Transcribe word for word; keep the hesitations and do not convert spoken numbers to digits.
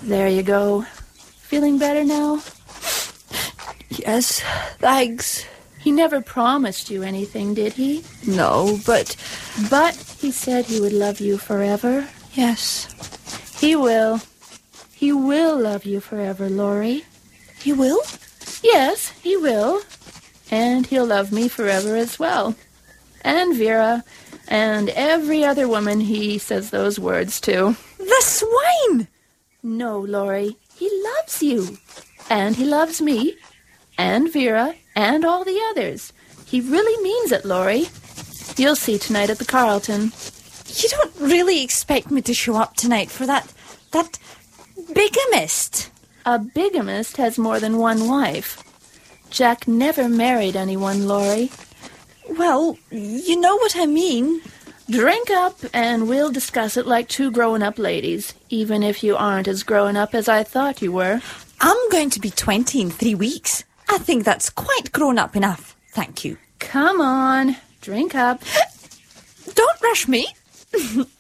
There you go. Feeling better now? Yes, thanks. He never promised you anything, did he? No, but... But he said he would love you forever. Yes. He will. He will love you forever, Laurie. He will? Yes, he will. And he'll love me forever as well. And Vera, and every other woman he says those words to. The swine! No, Laurie, he loves you. And he loves me, and Vera, and all the others. He really means it, Laurie. You'll see tonight at the Carlton. You don't really expect me to show up tonight for that... that bigamist? A bigamist has more than one wife. Jack never married anyone, Laurie. Well, you know what I mean. Drink up, and we'll discuss it like two grown-up ladies, even if you aren't as grown-up as I thought you were. I'm going to be twenty in three weeks. I think that's quite grown-up enough. Thank you. Come on, drink up. Don't rush me.